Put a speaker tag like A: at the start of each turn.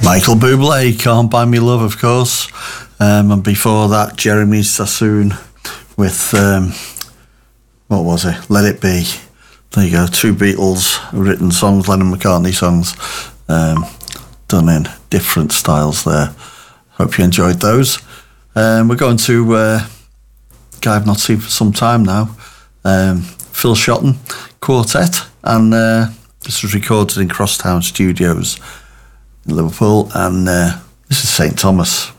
A: Michael Bublé, Can't Buy Me Love, of course. And before that, Jeremy Sassoon with, what was it? Let It Be. There you go, two Beatles written songs, Lennon McCartney songs, done in different styles there. Hope you enjoyed those. We're going to a guy I've not seen for some time now, Phil Shotton Quartet, and this was recorded in Crosstown Studios in Liverpool, and this is St. Thomas.